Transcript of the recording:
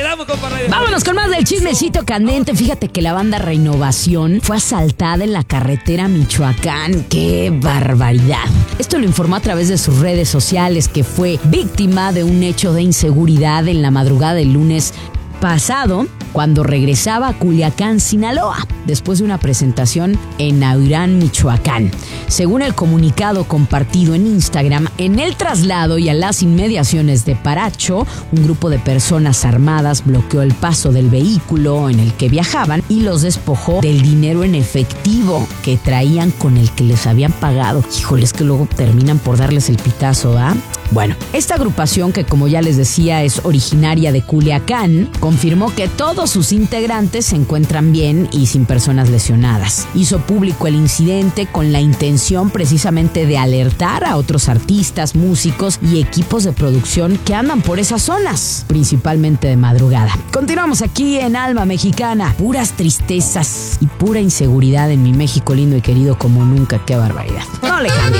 quedamos, compadre. Vámonos con más del chismecito candente. Fíjate que la banda Renovación fue asaltada en la carretera Michoacán. ¡Qué barbaridad! Esto lo informó a través de sus redes sociales, que fue víctima de un hecho de inseguridad en la madrugada del lunes pasado, cuando regresaba a Culiacán, Sinaloa, después de una presentación en Aurán, Michoacán. Según el comunicado compartido en Instagram, en el traslado y a las inmediaciones de Paracho, un grupo de personas armadas bloqueó el paso del vehículo en el que viajaban y los despojó del dinero en efectivo que traían con el que les habían pagado. Híjoles, que luego terminan por darles el pitazo, ¿ah? Bueno, esta agrupación, que como ya les decía es originaria de Culiacán, confirmó que todos sus integrantes se encuentran bien y sin personas lesionadas. Hizo público el incidente con la intención precisamente de alertar a otros artistas, músicos y equipos de producción que andan por esas zonas, principalmente de madrugada. Continuamos aquí en Alma Mexicana. Puras tristezas y pura inseguridad en mi México lindo y querido como nunca. ¡Qué barbaridad! No le cambie.